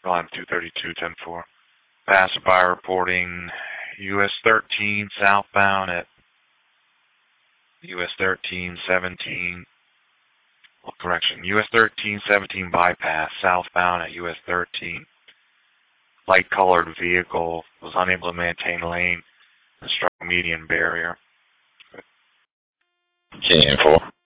Line 232-10-4. Passerby reporting US 13 southbound at US 13-17. Correction, US 13-17 bypass southbound at US 13. Light colored vehicle was unable to maintain lane and struck a median barrier. K-4.